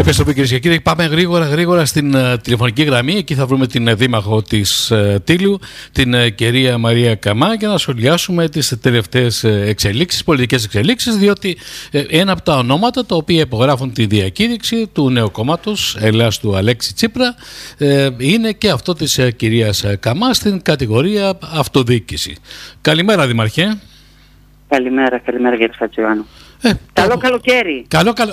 Επιστροφή, κυρίες και κύριοι. Πάμε γρήγορα στην τηλεφωνική γραμμή. Εκεί θα βρούμε την δήμαρχο της Τύλου, την κυρία Μαρία Καμά, για να σχολιάσουμε τις τελευταίες εξελίξεις, πολιτικές εξελίξεις, διότι ένα από τα ονόματα τα οποία υπογράφουν τη διακήρυξη του νέου κόμματος Ελλάς του Αλέξη Τσίπρα είναι και αυτό της κυρίας Καμά στην κατηγορία αυτοδιοίκηση. Καλημέρα, Δημαρχέ. Καλημέρα κύριε Χατζιωάννου. Καλό καλοκαίρι.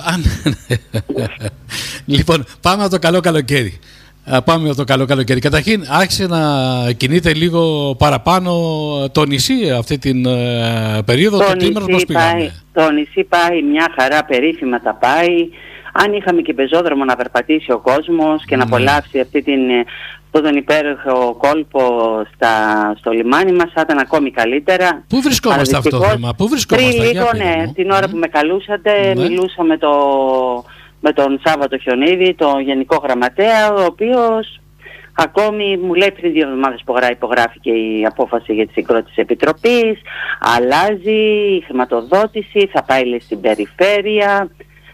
Λοιπόν, πάμε από το καλό καλοκαίρι. Καταρχήν, άρχισε να κινείται λίγο παραπάνω το νησί αυτή την περίοδο. Το τρίμηνο πώς πήγαμε? Το νησί πάει μια χαρά, περίφημα τα πάει. Αν είχαμε και πεζόδρομο να περπατήσει ο κόσμος και να απολαύσει αυτόν τον υπέροχο κόλπο στο λιμάνι μας, θα ήταν ακόμη καλύτερα. Πού βρισκόμαστε αυτό το θέμα? Πριν λίγο, την ώρα που με καλούσατε, μιλούσα με τον Σάββατο Χιονίδη, τον Γενικό Γραμματέα, ο οποίος ακόμη μου λέει πριν 2 εβδομάδες υπογράφηκε η απόφαση για τη συγκρότηση επιτροπής, αλλάζει η χρηματοδότηση, θα πάει λέει στην περιφέρεια.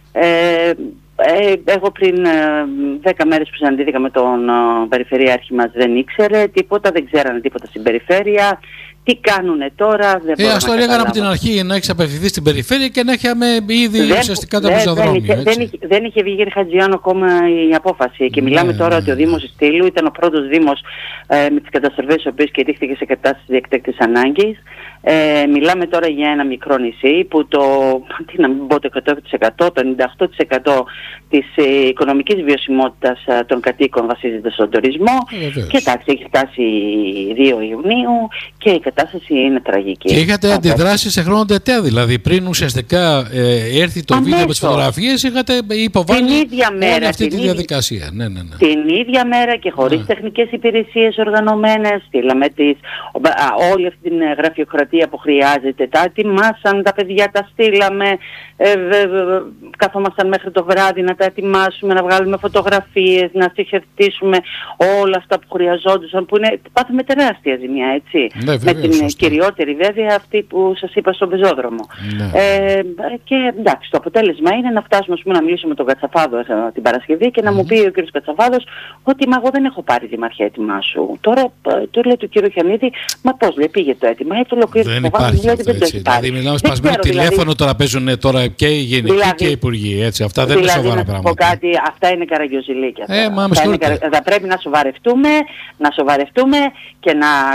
Εγώ πριν 10 μέρες που συναντήθηκα με τον περιφερειάρχη μας δεν ήξερε τίποτα, δεν ξέρανε τίποτα στην περιφέρεια. Τι κάνουνε τώρα, δεν μπορώ να το έλεγα από την αρχή, να έχεις απευθυνθεί στην περιφέρεια και να είχαμε ήδη ουσιαστικά το πεζοδρόμιο. Δεν είχε βγει, κύριε Χατζιάννου, ακόμα η απόφαση. Και μιλάμε τώρα ότι ο Δήμος της Τύλου ήταν ο πρώτος Δήμος με τις καταστροφές ο οποίος κηρύχθηκε σε κατάσταση διεκτέκτης ανάγκης. Μιλάμε τώρα για ένα μικρό νησί που τι να μην πω, το 100%, το 98% της οικονομικής βιωσιμότητας των κατοίκων βασίζεται στον τουρισμό. Και εντάξει, έχει φτάσει 2 Ιουνίου και η κατάσταση είναι τραγική. Και είχατε αντιδράσει σε χρόνο τετέα, δηλαδή πριν ουσιαστικά έρθει το βίντεο με τις φωτογραφίες, είχατε υποβάλει όλη αυτή τη διαδικασία. Την ίδια μέρα και χωρίς τεχνικές υπηρεσίες οργανωμένες, στείλαμε όλη αυτή την γραφειοκρατία που χρειάζεται, τα ετοιμάσαν τα παιδιά, τα στείλαμε, καθόμασταν μέχρι το βράδυ να τα ετοιμάσουμε, να βγάλουμε φωτογραφίες, να συγχευτήσουμε όλα αυτά που χρειαζόντουσαν, που πάθαμε τεράστια ζημιά, έτσι. Με την κυριότερη βέβαια αυτή που σας είπα στον πεζόδρομο. Και εντάξει, το αποτέλεσμα είναι να φτάσουμε να μιλήσουμε με τον Κατσαφάδο την Παρασκευή και να μου πει ο κ. Κατσαφάδος ότι εγώ δεν έχω πάρει δημαρχία έτοιμά σου. Τώρα του λέει του κ. Χιονίδη, μα πώς λέει, πήγε το έτοιμα. Δεν υπάρχει αυτό, έτσι. Δηλαδή μιλάμε σπασμένο τηλέφωνο, τώρα παίζουν τώρα και οι γενικοί και οι υπουργοί, έτσι. Αυτά δεν είναι σοβαρά πράγματα. Αυτά είναι καραγκιόζηλίκια. Θα πρέπει να σοβαρευτούμε και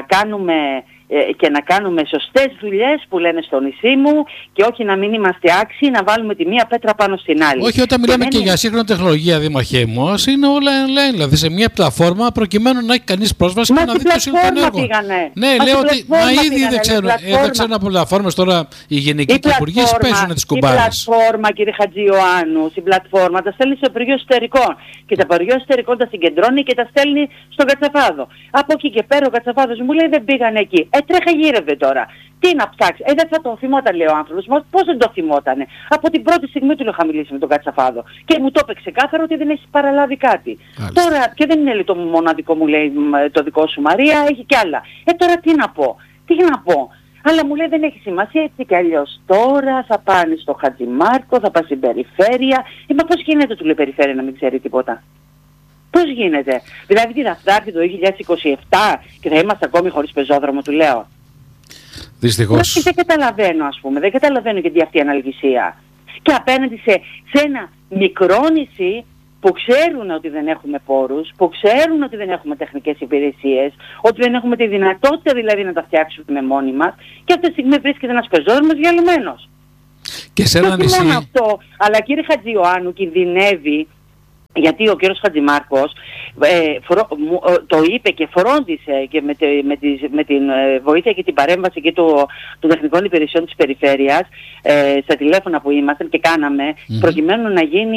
να κάνουμε σωστές δουλειές που λένε στο νησί μου και όχι να μην είμαστε άξιοι να βάλουμε τη μία πέτρα πάνω στην άλλη. Όχι, όταν μιλάμε και για σύγχρονη τεχνολογία, Δήμαρχέ μου, είναι όλα online, δηλαδή σε μια πλατφόρμα προκειμένου να έχει κανείς πρόσβαση και να δει το σύγχρονο έργο. Ναι, λέω ότι ήδη δεν ξέρουν από πλατφόρμες τώρα οι γενικοί και οι υπουργοί παίζουν τις κουμπάρες. Η πλατφόρμα, κύριε Χατζιωάννου, στην πλατφόρμα τα στέλνει στο Υπουργείο Εσωτερικών και το Υπουργείο Εσωτερικών τα συγκεντρώνει και τα στέλνει στον Κατσαφάδο. Από εκεί και πέρα ο Κατσαφάδος μου λέει δεν πήγαν εκεί. Τρέχα γύρευε τώρα. Τι να ψάξει. Δεν θα το θυμόταν, λέει ο άνθρωπος. Πώς δεν το θυμότανε? Από την πρώτη στιγμή του είχα μιλήσει με τον Κατσαφάδο. Και μου το είπε ξεκάθαρα ότι δεν έχει παραλάβει κάτι. Τώρα, και δεν είναι το μοναδικό, μου λέει, το δικό σου Μαρία, έχει κι άλλα. Τώρα τι να πω. Αλλά μου λέει δεν έχει σημασία, έτσι κι αλλιώς. Τώρα θα πάνε στο Χατζημάρκο, θα πάνε στην περιφέρεια. Μα πώς γίνεται, του λέει, περιφέρεια να μην ξέρει τίποτα? Πώς γίνεται? Δηλαδή τι θα έρθει το 2027 και θα είμαστε ακόμη χωρίς πεζόδρομο, του λέω. Δυστυχώς. Δεν καταλαβαίνω, ας πούμε. Δεν καταλαβαίνω γιατί αυτή η αναλγησία. Και απέναντι σε ένα μικρό νησί που ξέρουν ότι δεν έχουμε πόρους, που ξέρουν ότι δεν έχουμε τεχνικές υπηρεσίες, ότι δεν έχουμε τη δυνατότητα δηλαδή να τα φτιάξουμε μόνοι μας, και αυτή τη στιγμή βρίσκεται ένας πεζόδρομος διαλυμένος. Και σε ένα νησί. Μόνο αυτό, αλλά κύριε Χατζιωάννου, κινδυνεύει. Γιατί ο κύριος Χατζημάρκος το είπε και φρόντισε και με την βοήθεια και την παρέμβαση και των τεχνικών υπηρεσιών της περιφέρειας στα τηλέφωνα που ήμασταν και κάναμε προκειμένου να γίνει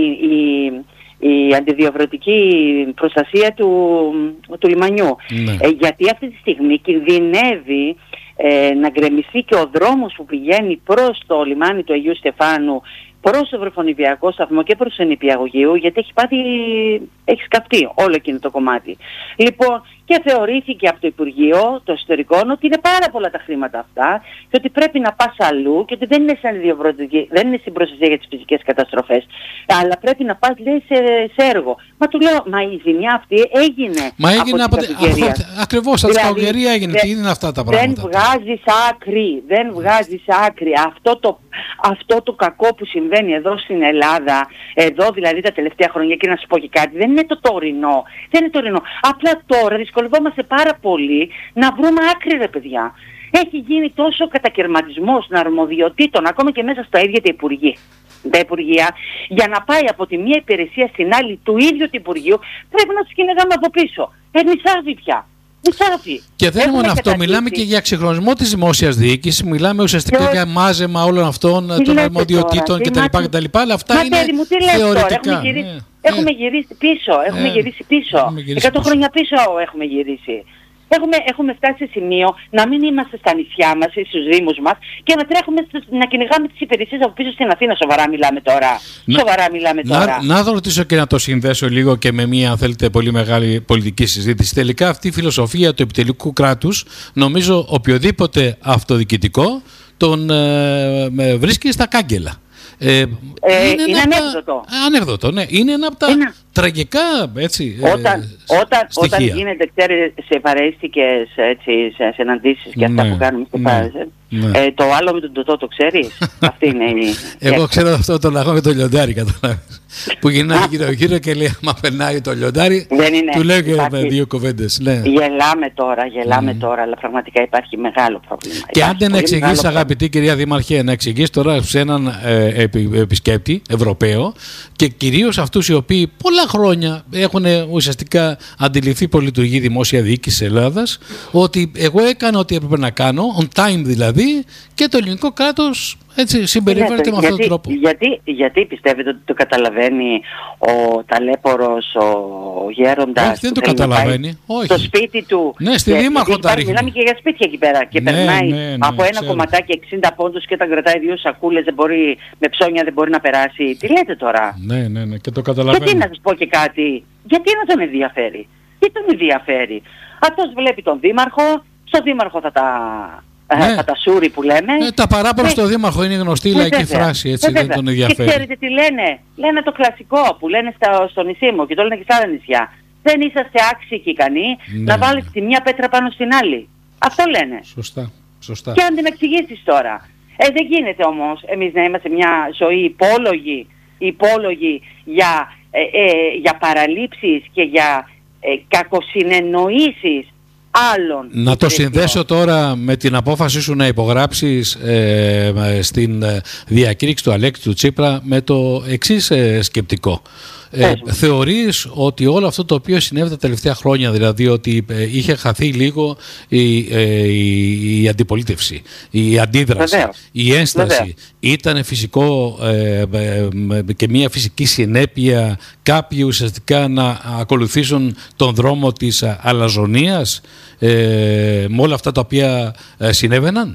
η αντιδιαβρωτική προστασία του λιμανιού. Γιατί αυτή τη στιγμή κινδυνεύει να γκρεμιστεί και ο δρόμος που πηγαίνει προς το λιμάνι του Αγίου Στεφάνου, προς το βρεφονιπιακό σταθμό και προς τον νηπιαγωγείο, γιατί έχει σκαφτεί όλο εκείνο το κομμάτι. Λοιπόν, και θεωρήθηκε από το Υπουργείο των Εσωτερικών ότι είναι πάρα πολλά τα χρήματα αυτά και ότι πρέπει να πας αλλού και ότι δεν είναι δεν είναι στην προστασία για τις φυσικές καταστροφές, αλλά πρέπει να πας, λέει, σε έργο. Μα του λέω, μα η ζημιά αυτή έγινε. Μα έγινε από την κακοκαιρία. Ακριβώς, από την κακοκαιρία έγινε. Τι είναι αυτά τα πράγματα? Δεν βγάζεις άκρη. Αυτό το κακό που συμβαίνει εδώ στην Ελλάδα, εδώ δηλαδή τα τελευταία χρόνια, και να σου πω και κάτι, δεν είναι το τωρινό. Δεν είναι τωρινό. Απλά τώρα δυσκολευόμαστε πάρα πολύ να βρούμε άκρη, ρε παιδιά. Έχει γίνει τόσο κατακαιρματισμός των αρμοδιοτήτων, ακόμα και μέσα στα ίδια τα Υπουργεία, για να πάει από τη μία υπηρεσία στην άλλη του ίδιου του Υπουργείου, πρέπει να τους κυνηγάμε από πίσω. Μισάβει πια. Και δεν είναι μόνο αυτό, μιλάμε και για εξυγχρονισμό της δημόσιας διοίκησης, μιλάμε ουσιαστικά για μάζεμα όλων αυτών των αρμοδιοτήτων κτλ. Αλλά αυτά είναι θεωρητικά. Έχουμε γυρίσει πίσω. 100 χρόνια πίσω έχουμε γυρίσει. Έχουμε φτάσει σε σημείο να μην είμαστε στα νησιά μας ή στους δήμους μας και να τρέχουμε να κυνηγάμε τις υπηρεσίες από πίσω στην Αθήνα. Σοβαρά μιλάμε τώρα. Να το ρωτήσω και να το συνδέσω λίγο και με μια, αν θέλετε, πολύ μεγάλη πολιτική συζήτηση. Τελικά αυτή η φιλοσοφία του επιτελικού κράτους, νομίζω οποιοδήποτε αυτοδιοικητικό τον βρίσκει στα κάγκελα. Είναι ανέκδοτο. Ανέκδοτο, ναι. Είναι ένα από τα τραγικά, έτσι, όταν γίνεται, ξέρετε, σε παρέστηκες, έτσι, σε συναντήσεις και αυτά που κάνουμε στο Πάρεζε. Το άλλο με τον Τωτό το ξέρεις? Αυτή είναι η... Εγώ ξέρω αυτό το λαγό με το λιοντάρι, καταλάβεις. Που γυρνάει γύρω-γύρω και λέει, άμα περνάει το λιοντάρι, του λέω και δύο κουβέντες. Γελάμε τώρα, αλλά πραγματικά υπάρχει μεγάλο πρόβλημα. Και αν δεν εξηγείς, αγαπητή κυρία Δήμαρχε, να εξηγείς τώρα σε έναν επισκέπτη Ευρωπαίο και κυρίως αυτούς οι οποίοι πολλά χρόνια έχουν ουσιαστικά αντιληφθεί πώς λειτουργεί η δημόσια διοίκηση της Ελλάδας, ότι εγώ έκανα ό,τι έπρεπε να κάνω, on time δηλαδή, και το ελληνικό κράτος έτσι συμπεριφέρεται με αυτόν τον τρόπο. Γιατί πιστεύετε ότι το καταλαβαίνει ο ταλέπορος, ο γέροντας? Όχι, δεν το καταλαβαίνει. Στο σπίτι του. Ναι, στη Δήμαρχο τα ρίχνει. Μιλάμε και για σπίτια εκεί πέρα. Και περνάει από ένα κομματάκι 60 πόντους και όταν κρατάει 2 σακούλες με ψώνια δεν μπορεί να περάσει. Τι λέτε τώρα? Ναι, και το καταλαβαίνει. Γιατί να σας πω και κάτι? Γιατί να τον ενδιαφέρει? Τι τον ενδιαφέρει? Αυτός βλέπει τον Δήμαρχο, στο Δήμαρχο θα τα σούρι που λέμε. Τα παράπονα στο Δήμαρχο είναι γνωστή η λαϊκή φράση, έτσι, δεν τον ενδιαφέρει. Και ξέρετε τι λένε? Λένε το κλασικό που λένε στο νησί μου και το λένε και στα άλλα νησιά. Δεν είσαστε άξιοι ικανοί να βάλετε τη μια πέτρα πάνω στην άλλη. Αυτό λένε. Σωστά. Και αν την εξηγήσεις τώρα. Δεν γίνεται όμως εμείς να είμαστε μια ζωή υπόλογοι για παραλήψεις και για κακοσυνεννοήσεις άλλων. Να το συνδέσω τώρα με την απόφαση σου να υπογράψεις στην διακήρυξη του Αλέξη του Τσίπρα με το εξής σκεπτικό. Θεωρείς ότι όλο αυτό το οποίο συνέβη τα τελευταία χρόνια, δηλαδή ότι είχε χαθεί λίγο η αντιπολίτευση, η αντίδραση, η ένσταση, ήταν φυσικό και μια φυσική συνέπεια κάποιοι ουσιαστικά να ακολουθήσουν τον δρόμο της αλαζονίας με όλα αυτά τα οποία συνέβαιναν?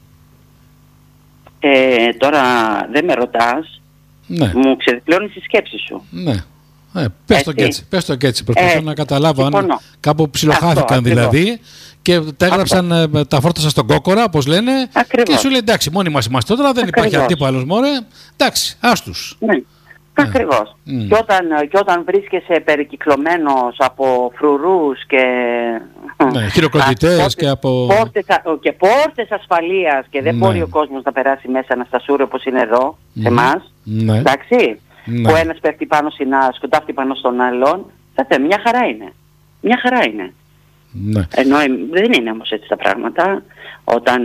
Τώρα δεν με ρωτάς. Ναι. Μου ξεδιπλώνεις τη σκέψη σου. Ναι. Πες το και έτσι. Προσπαθώ να καταλάβω αν κάπου ψιλοχάθηκαν δηλαδή και τα έγραψαν, τα φόρτωσαν στον κόκορα, όπως λένε. Ακριβώς. Και σου λέει εντάξει, μόνοι μας είμαστε τώρα, δεν υπάρχει αντίπαλος, μωρέ. Εντάξει, άστους. Ναι. Ακριβώς. Και όταν βρίσκεσαι περικυκλωμένος από φρουρούς και χειροκροτητές και από πόρτες ασφαλείας και δεν μπορεί ο κόσμος να περάσει μέσα να στασούρει όπως είναι εδώ σε εμάς, εντάξει, που ένας πέφτει πάνω σκοτάφτει πάνω στον άλλον, μια χαρά είναι. Ενώ δεν είναι όμως έτσι τα πράγματα. Όταν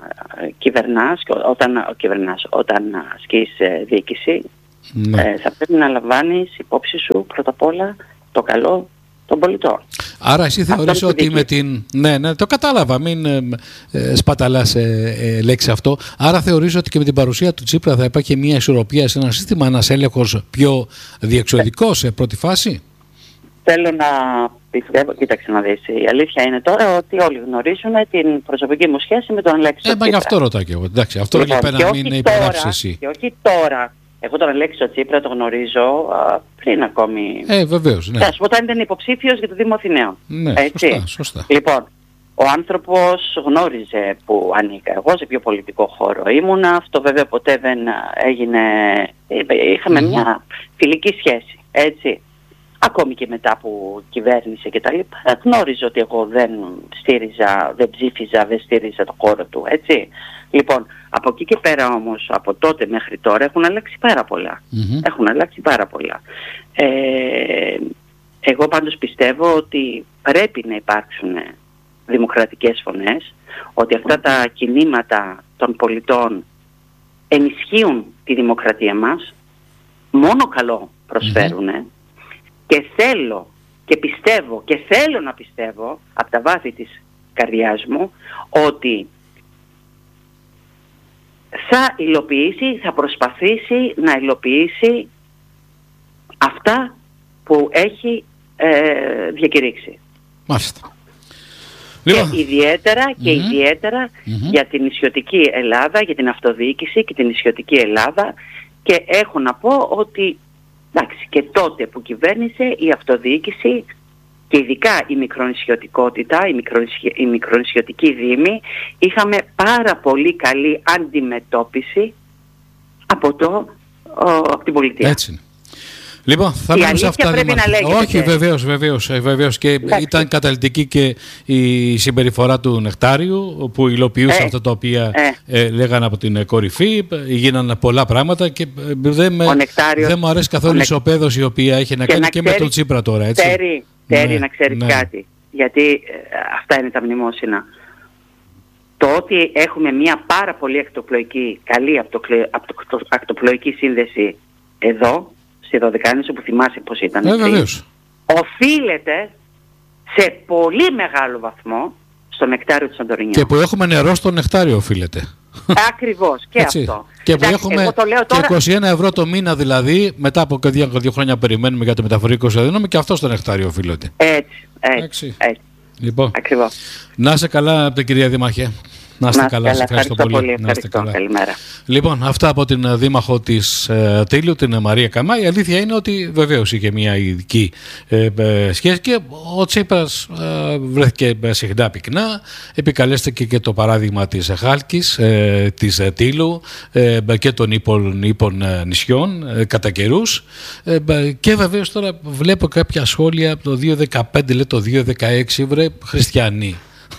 όταν ασκείς διοίκηση, θα πρέπει να λαμβάνεις υπόψη σου πρώτα απ' όλα το καλό των πολιτών. Άρα εσύ θεωρείς ότι με την... Ναι, το κατάλαβα, μην σπαταλάς λέξη αυτό. Άρα θεωρείς ότι και με την παρουσία του Τσίπρα θα υπάρχει μια ισορροπία σε ένα σύστημα, ένας έλεγχος πιο διεξοδικός σε πρώτη φάση? Θέλω να πιστεύω, κοίταξε να δεις, η αλήθεια είναι τώρα ότι όλοι γνωρίζουν την προσωπική μου σχέση με τον Αλέξη Τσίπρα. Μα γι' αυτό ρωτάω και εγώ, εντάξει, αυτό λοιπόν, και πέρα μην υπογράψεις εσύ. Και όχι τώρα, Εγώ τον Αλέξη ο Τσίπρα το γνωρίζω πριν ακόμη. Βεβαίως, ναι. Ας πω, όταν ήταν υποψήφιος για το Δήμο Αθηναίων. Ναι, έτσι. Σωστά. Λοιπόν, ο άνθρωπος γνώριζε που ανήκα. Εγώ σε ποιο πολιτικό χώρο ήμουνα. Αυτό βέβαια ποτέ δεν έγινε. Είχαμε μια φιλική σχέση. Έτσι. Ακόμη και μετά που κυβέρνησε και τα λοιπά, γνώριζε ότι εγώ δεν στήριζα, δεν ψήφιζα, δεν στήριζα το χώρο του, έτσι. Λοιπόν, από εκεί και πέρα όμως, από τότε μέχρι τώρα έχουν αλλάξει πάρα πολλά. Έχουν αλλάξει πάρα πολλά. Εγώ πάντως πιστεύω ότι πρέπει να υπάρξουν δημοκρατικές φωνές, ότι αυτά τα κινήματα των πολιτών ενισχύουν τη δημοκρατία μας, μόνο καλό προσφέρουν. Και θέλω και πιστεύω και θέλω να πιστεύω από τα βάθη της καρδιάς μου ότι θα υλοποιήσει, θα προσπαθήσει να υλοποιήσει αυτά που έχει διακηρύξει. Μάλιστα. Και ιδιαίτερα για την νησιωτική Ελλάδα, για την αυτοδιοίκηση και την νησιωτική Ελλάδα, και έχω να πω ότι εντάξει, και τότε που κυβέρνησε η αυτοδιοίκηση και ειδικά η μικρονησιωτικότητα, η μικρονησιωτική δήμη, είχαμε πάρα πολύ καλή αντιμετώπιση από την πολιτεία. Έτσι είναι. Λοιπόν, θα μείνουμε σε αυτά. Όχι, βεβαίως. Και εντάξει, ήταν καταλυτική και η συμπεριφορά του Νεκτάριου, που υλοποιούσε αυτά τα οποία λέγανε από την κορυφή. Γίνανε πολλά πράγματα και δεν μου αρέσει καθόλου η ισοπαίδωση η οποία έχει να κάνει και με τον Τσίπρα τώρα. Έτσι. Τέρι, να ξέρεις κάτι. Γιατί αυτά είναι τα μνημόσυνα. Το ότι έχουμε μια πάρα πολύ καλή ακτοπλοϊκή σύνδεση εδώ, στη Δωδεκάνησο, που θυμάσαι πως ήταν πριν, οφείλεται σε πολύ μεγάλο βαθμό στο Νεκτάριο του Σαντορινιού. Και που έχουμε νερό στο Νεκτάριο οφείλεται. Ακριβώς, και έτσι, αυτό. Και που έχουμε τώρα... και 21 ευρώ το μήνα, δηλαδή, μετά από 2 χρόνια περιμένουμε για το μεταφορικό δίνουμε, και αυτό στο Νεκτάριο οφείλεται. Έτσι. Λοιπόν, ακριβώς. Να είσαι καλά, κυρία Δήμαρχε. Να είστε καλά, σας ευχαριστώ πολύ. Καλημέρα. Λοιπόν, αυτά από την δήμαρχο της Τήλου, την Μαρία Καμά. Η αλήθεια είναι ότι βεβαίως είχε μια ειδική σχέση και ο Τσίπρας βρέθηκε συχνά πυκνά. Επικαλέστηκε και το παράδειγμα της Χάλκης, της Τήλου και των ύπων νησιών κατά καιρούς. Και βεβαίως τώρα βλέπω κάποια σχόλια από το 2015, λέει το 2016, βρε χριστιανοί.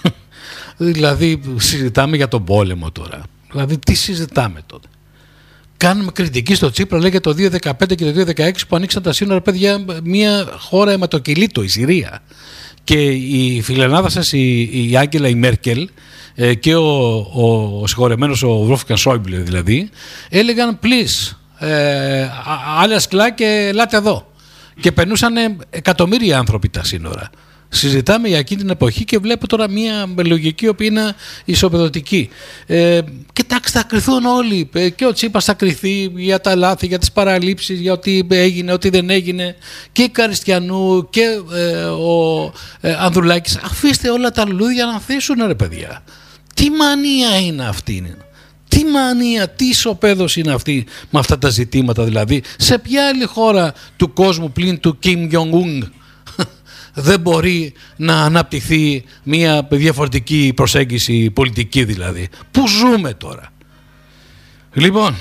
Δηλαδή συζητάμε για τον πόλεμο τώρα. Δηλαδή τι συζητάμε τότε. Κάνουμε κριτική στο Τσίπρα, λέει, για το 2015 και το 2016 που ανοίξαν τα σύνορα, παιδιά, μια χώρα αιματοκυλίτο, η Συρία. Και η φιλενάδα σας, η Άγγελα η Μέρκελ και ο συγχωρεμένος ο Βόλφγκαν Σόιμπλε δηλαδή, έλεγαν please, άλλα σκλά και ελάτε εδώ. Και περνούσαν εκατομμύρια άνθρωποι τα σύνορα. Συζητάμε για εκείνη την εποχή και βλέπω τώρα μια λογική που είναι ισοπεδωτική. Κοιτάξτε, θα κρυθούν όλοι. Και ο Τσίπας θα κρυθεί για τα λάθη, για τις παραλήψεις, για ό,τι έγινε, ό,τι δεν έγινε. Και η Καριστιανού και ο Ανδρουλάκης. Αφήστε όλα τα λουλούδια να ανθίσουν, ρε παιδιά. Τι μανία είναι αυτή. Τι μανία, τι ισοπαίδωση είναι αυτή με αυτά τα ζητήματα δηλαδή. Σε ποια άλλη χώρα του κόσμου πλην του Κιμ Jong-un δεν μπορεί να αναπτυχθεί μια διαφορετική προσέγγιση πολιτική δηλαδή. Πού ζούμε τώρα. Λοιπόν,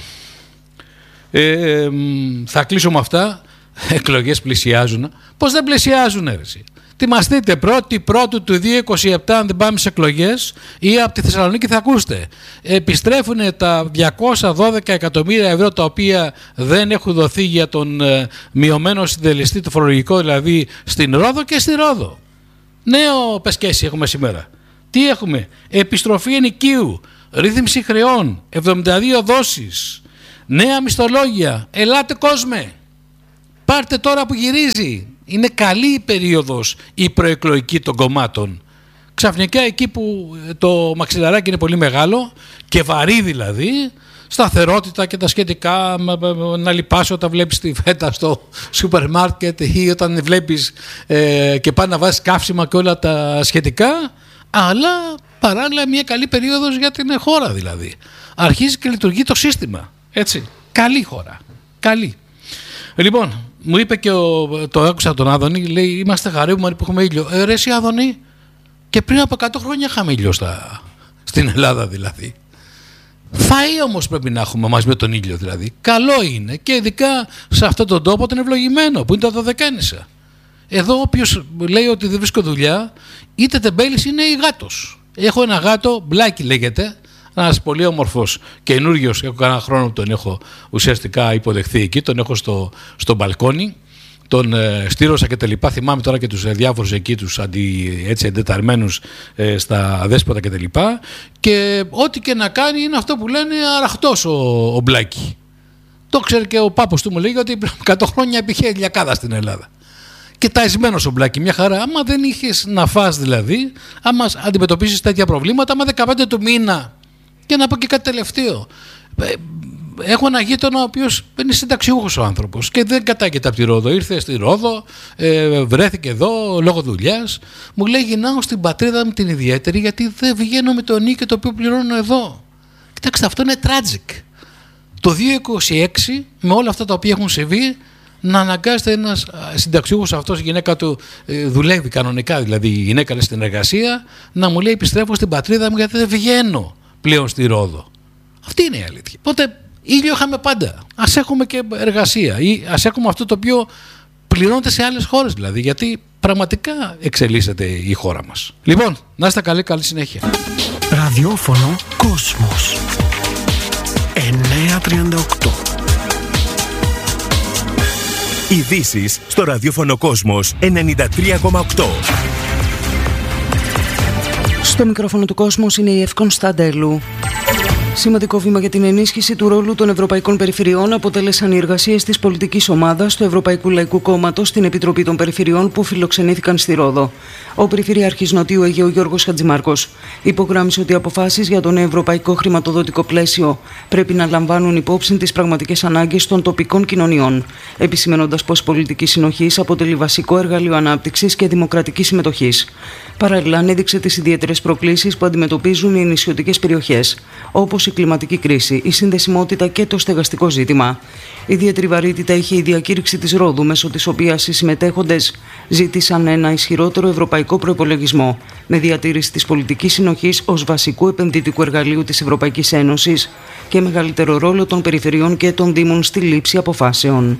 θα κλείσω με αυτά. Εκλογές πλησιάζουν. Πώς δεν πλησιάζουν, αίρεση. Θυμαστείτε, πρώτου του 2027, αν δεν πάμε σε εκλογές, ή από τη Θεσσαλονίκη θα ακούσετε. Επιστρέφουν τα 212 εκατομμύρια ευρώ τα οποία δεν έχουν δοθεί για τον μειωμένο συντελεστή του φορολογικό, δηλαδή στην Ρόδο και στη Ρόδο. Νέο πεσκέσι έχουμε σήμερα. Τι έχουμε? Επιστροφή ενοικίου, ρύθμιση χρεών, 72 δόσεις, νέα μισθολόγια. Ελάτε κόσμε. Πάρτε τώρα που γυρίζει. Είναι καλή η περίοδος η προεκλογική των κομμάτων. Ξαφνικά εκεί που το μαξιλαράκι είναι πολύ μεγάλο και βαρύ δηλαδή, σταθερότητα και τα σχετικά, να λυπάσαι όταν βλέπεις τη φέτα στο σούπερ μάρκετ ή όταν βλέπεις και πάνε να βάζεις καύσιμα και όλα τα σχετικά, αλλά παράλληλα μια καλή περίοδος για την χώρα δηλαδή. Αρχίζει και λειτουργεί το σύστημα, έτσι, καλή χώρα. καλή. Λοιπόν, μου είπε και το άκουσα τον Άδωνη, λέει: είμαστε χαρούμενοι που έχουμε ήλιο. Ρε εσύ Άδωνη, και πριν από 100 χρόνια είχαμε ήλιο στην Ελλάδα δηλαδή. Φαΐ όμως πρέπει να έχουμε μαζί με τον ήλιο δηλαδή. Καλό είναι και ειδικά σε αυτόν τον τόπο τον ευλογημένο που είναι τα Δωδεκάνησα. Εδώ όποιος λέει ότι δεν βρίσκω δουλειά, είτε τεμπέλης είναι ή γάτος. Έχω ένα γάτο, Μπλάκι λέγεται, ένας πολύ όμορφος, καινούριος, έχω κανένα χρόνο που τον έχω ουσιαστικά υποδεχθεί εκεί, τον έχω στο μπαλκόνι, τον στήρωσα και τα λοιπά, θυμάμαι τώρα και τους διάφορους εκεί, τους εντεταρμένους στα δέσποτα και τα λοιπά, και ό,τι και να κάνει είναι αυτό που λένε αραχτός ο Μπλάκι. Το ξέρει και ο πάπος του, μου λέει ότι πριν 100 χρόνια υπήρχε λιακάδα στην Ελλάδα. Και ταϊσμένος ο Μπλάκι, μια χαρά. Άμα δεν είχες να φας δηλαδή, άμα αντιμετωπίσεις τέτοια προβλήματα, άμα 15 του μήνα. Και να πω και κάτι τελευταίο. Έχω ένα γείτονα ο οποίος είναι συνταξιούχος ο άνθρωπος και δεν κατάγεται από τη Ρόδο. Ήρθε στη Ρόδο, βρέθηκε εδώ λόγω δουλειάς. Μου λέει: γυρνάω στην πατρίδα μου την ιδιαίτερη γιατί δεν βγαίνω με το νίκη το οποίο πληρώνω εδώ. Κοιτάξτε, αυτό είναι tragic. Το 2026, με όλα αυτά τα οποία έχουν συμβεί, να αναγκάζεται ένας συνταξιούχος, αυτός η γυναίκα του δουλεύει κανονικά, δηλαδή η γυναίκα είναι στην εργασία, να μου λέει: επιστρέφω στην πατρίδα μου γιατί δεν βγαίνω πλέον στη Ρόδο. Αυτή είναι η αλήθεια. Οπότε ήλιο είχαμε πάντα. Ας έχουμε και εργασία ή ας έχουμε αυτό το οποίο πληρώνεται σε άλλες χώρες δηλαδή, γιατί πραγματικά εξελίσσεται η χώρα μας. Λοιπόν, να είστε καλή συνέχεια. Ραδιόφωνο Κόσμος 938. Ειδήσεις στο ραδιόφωνο Κόσμος 93,8. Στο μικρόφωνο του Κόσμος είναι η Ευκόν Σταντέλου. Σημαντικό βήμα για την ενίσχυση του ρόλου των Ευρωπαϊκών Περιφερειών αποτέλεσαν οι εργασίες της πολιτικής ομάδας του Ευρωπαϊκού Λαϊκού Κόμματος στην Επιτροπή των Περιφερειών που φιλοξενήθηκαν στη Ρόδο. Ο Περιφερειάρχης Νοτιού Αιγαίου Γιώργος Χατζημάρκος υπογράμμισε ότι οι αποφάσεις για το νέο ευρωπαϊκό χρηματοδοτικό πλαίσιο πρέπει να λαμβάνουν υπόψη τις πραγματικές ανάγκες των τοπικών κοινωνιών, επισημαίνοντας πως πολιτική συνοχής αποτελεί βασικό εργαλείο ανάπτυξης και δημοκρατικής συμμετοχής. Παράλληλα, ανέδειξε τις ιδιαίτερες προκλήσεις που αντιμετωπίζουν οι νησιωτικές περιοχές, όπως η κλιματική κρίση, η συνδεσιμότητα και το στεγαστικό ζήτημα. Ιδιαίτερη βαρύτητα είχε η διακήρυξη της Ρόδου, μέσω της οποίας οι συμμετέχοντες ζήτησαν ένα ισχυρότερο ευρωπαϊκό προϋπολογισμό, με διατήρηση της πολιτικής συνοχής ως βασικού επενδυτικού εργαλείου της Ευρωπαϊκής Ένωσης και μεγαλύτερο ρόλο των περιφερειών και των δήμων στη λήψη αποφάσεων.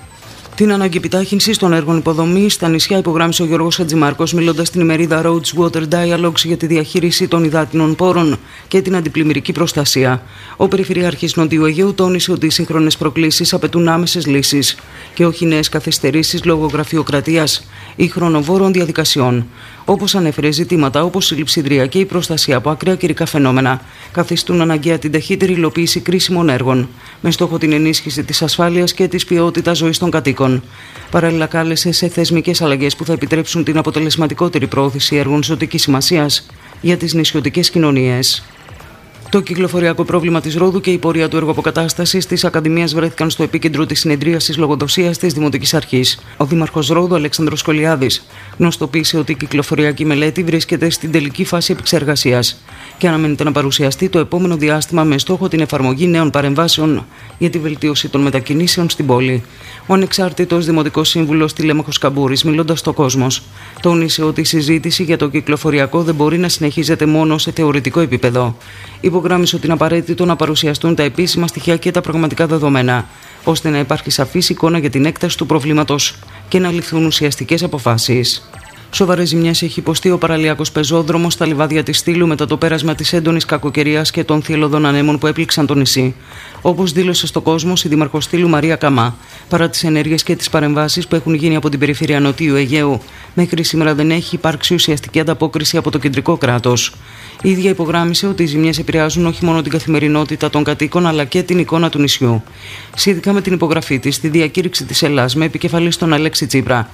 Την ανάγκη επιτάχυνσης των έργων υποδομής στα νησιά υπογράμμισε ο Γιώργος Χατζημάρκος, μιλώντας στην ημερίδα Roads Water Dialogues για τη διαχείριση των υδάτινων πόρων και την αντιπλημμυρική προστασία. Ο Περιφερειάρχης Νοτιού Αιγαίου τόνισε ότι οι σύγχρονες προκλήσεις απαιτούν άμεσες λύσεις και όχι νέες καθυστερήσεις λόγω γραφειοκρατίας ή χρονοβόρων διαδικασιών. Όπως ανέφερε, ζητήματα όπως η λειψιδρία και η προστασία από ακραία καιρικά φαινόμενα καθιστούν αναγκαία την ταχύτερη υλοποίηση κρίσιμων έργων, με στόχο την ενίσχυση της ασφάλειας και της ποιότητας ζωής των κατοίκων. Παράλληλα, κάλεσε σε θεσμικές αλλαγές που θα επιτρέψουν την αποτελεσματικότερη προώθηση έργων ζωτικής σημασίας για τις νησιωτικές κοινωνίες. Το κυκλοφοριακό πρόβλημα της Ρόδου και η πορεία του έργου-αποκατάστασης της Ακαδημίας βρέθηκαν στο επίκεντρο της συνεδρίασης λογοδοσίας της Δημοτικής Αρχής. Ο Δήμαρχος Ρόδου, Αλέξανδρος Κολιάδης, γνωστοποίησε ότι η κυκλοφοριακή μελέτη βρίσκεται στην τελική φάση επεξεργασίας και αναμένεται να παρουσιαστεί το επόμενο διάστημα με στόχο την εφαρμογή νέων παρεμβάσεων για τη βελτίωση των μετακινήσεων στην πόλη. Ο ανεξάρτητος Δημοτικός Σύμβουλος Τηλέμαχος Καμπούρης, μιλώντας στο Κόσμος, τόνισε ότι η συζήτηση για το κυκλοφοριακό δεν μπορεί να συνεχίζεται μόνο σε θεωρητικό επίπεδο. Υπογράμμισε ότι είναι απαραίτητο να παρουσιαστούν τα επίσημα στοιχεία και τα πραγματικά δεδομένα, ώστε να υπάρχει σαφής εικόνα για την έκταση του προβλήματος και να ληφθούν ουσιαστικές αποφάσεις. Σοβαρές ζημιές έχει υποστεί ο παραλιακός πεζόδρομος στα λιβάδια της Στήλου μετά το πέρασμα της έντονης κακοκαιρίας και των θυελλωδών ανέμων που έπληξαν το νησί. Όπως δήλωσε στο Κόσμος η Δήμαρχος Στήλου Μαρία Καμά, παρά τις ενέργειες και τις παρεμβάσεις που έχουν γίνει από την περιφέρεια Νοτιού Αιγαίου, μέχρι σήμερα δεν έχει υπάρξει ουσιαστική ανταπόκριση από το κεντρικό κράτος. Η ίδια υπογράμμισε ότι οι ζημιές επηρεάζουν όχι μόνο την καθημερινότητα των κατοίκων αλλά και την εικόνα του νησιού. Σχετικά με την υπογραφή της στη διακήρυξη της Ελλάς με επικεφαλής τον Αλέξη Τσίπρα,